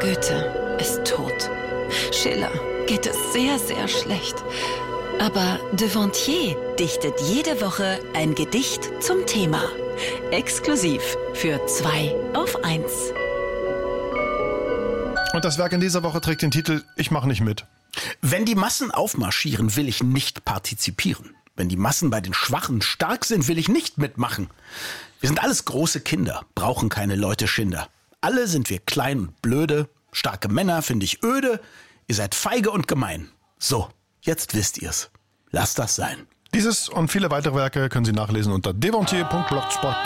Goethe ist tot. Schiller geht es sehr, sehr schlecht. Aber Devontier dichtet jede Woche ein Gedicht zum Thema. Exklusiv für 2 auf 1. Und das Werk in dieser Woche trägt den Titel »Ich mach nicht mit«. Wenn die Massen aufmarschieren, will ich nicht partizipieren. Wenn die Massen bei den Schwachen stark sind, will ich nicht mitmachen. Wir sind alles große Kinder, brauchen keine Leute Schinder. Alle sind wir klein und blöde, starke Männer finde ich öde, ihr seid feige und gemein. So, jetzt wisst ihr's. Lasst das sein. Dieses und viele weitere Werke können Sie nachlesen unter devontier.blogspot.de.